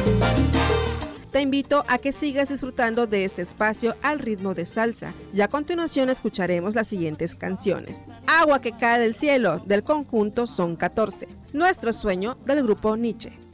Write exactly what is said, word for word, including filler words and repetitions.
Te invito a que sigas disfrutando de este espacio al ritmo de salsa. Y a continuación escucharemos las siguientes canciones. Agua que cae del cielo, del conjunto Son catorce. Nuestro sueño, del grupo Nietzsche.